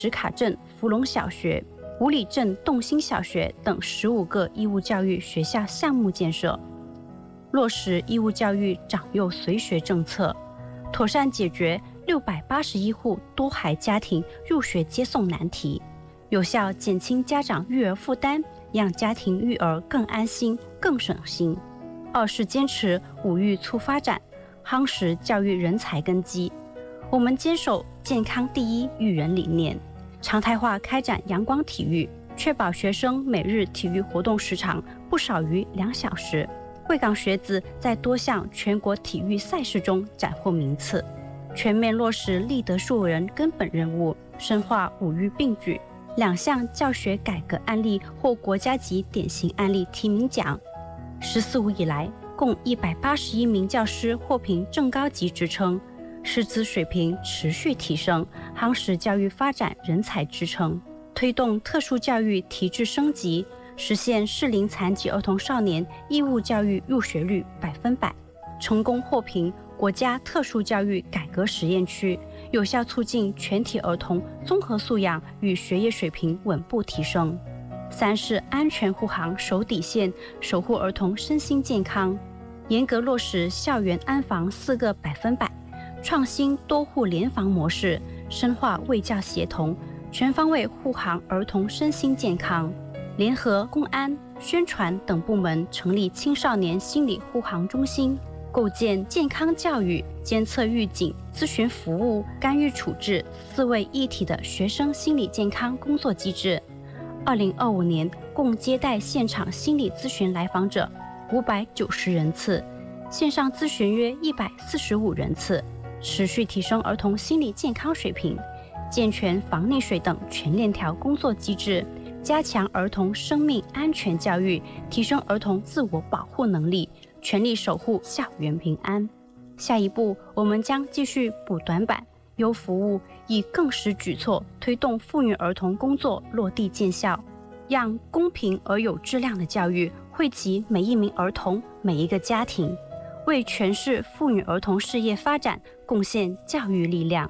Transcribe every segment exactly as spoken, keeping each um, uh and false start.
石卡镇福隆小学、五里镇洞心小学等十五个义务教育学校项目建设，落实义务教育长幼随学政策，妥善解决六百八十一户多孩家庭入学接送难题，有效减轻家长育儿负担，让家庭育儿更安心、更省心。二是坚持五育促发展，夯实教育人才根基。我们坚守健康第一育人理念，常态化开展阳光体育，确保学生每日体育活动时长不少于两小时。贵港学子在多项全国体育赛事中斩获名次，全面落实立德树人根本任务，深化五育并举。两项教学改革案例获国家级典型案例提名奖。十四五以来，共一百八十一名教师获评正高级职称，师资水平持续提升，夯实教育发展人才支撑，推动特殊教育提质升级，实现适龄残疾儿童少年义务教育入学率百分百，成功获评国家特殊教育改革实验区，有效促进全体儿童综合素养与学业水平稳步提升。三是安全护航守底线，守护儿童身心健康，严格落实校园安防四个百分百，创新多户联防模式，深化卫教协同，全方位护航儿童身心健康。联合公安、宣传等部门成立青少年心理护航中心，构建健康教育、监测预警、咨询服务、干预处置四位一体的学生心理健康工作机制。二零二五年共接待现场心理咨询来访者五百九十人次，线上咨询约一百四十五人次，持续提升儿童心理健康水平，健全防溺水等全链条工作机制，加强儿童生命安全教育，提升儿童自我保护能力，全力守护校园平安。下一步，我们将继续补短板、优服务，以更实举措推动妇女儿童工作落地见效，让公平而有质量的教育惠及每一名儿童、每一个家庭，为全市妇女儿童事业发展贡献教育力量。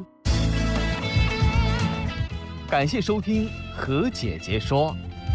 感谢收听何姐姐说。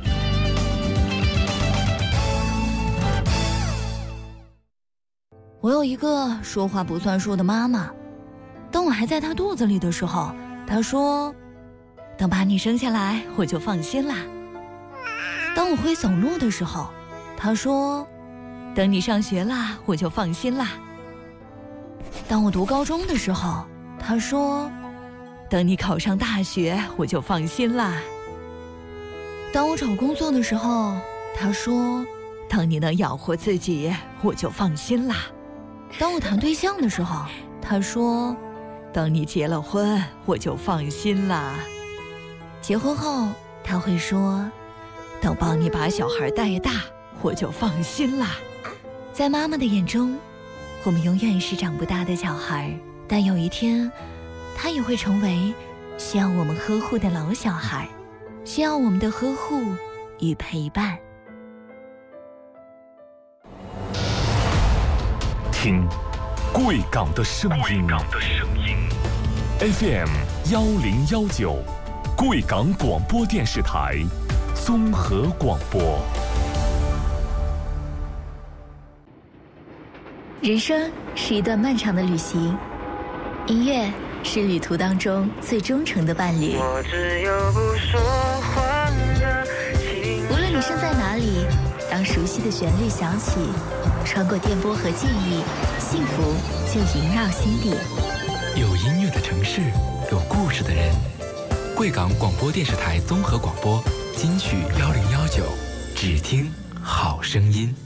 我有一个说话不算数的妈妈，当我还在她肚子里的时候，她说等把你生下来我就放心啦。当我会走路的时候，她说等你上学啦我就放心啦。当我读高中的时候，她说等你考上大学我就放心啦。当我找工作的时候，她说等你能养活自己我就放心啦。当我谈对象的时候，她说等你结了婚我就放心啦。结婚后她会说等帮你把小孩带大我就放心啦。在妈妈的眼中，我们永远是长不大的小孩，但有一天他也会成为需要我们呵护的老小孩，需要我们的呵护与陪伴。 听贵港的声音 ，F M 幺零幺九，贵港广播电视台综合广播。 人生是一段漫长的旅行，音乐是旅途当中最忠诚的伴侣。 我只有不说话的情无论你身在哪里，当熟悉的旋律响起，穿过电波和记忆，幸福就萦绕心底。 有音乐的城市，有故事的人。贵港广播电视台综合广播金曲幺零幺九，只听好声音。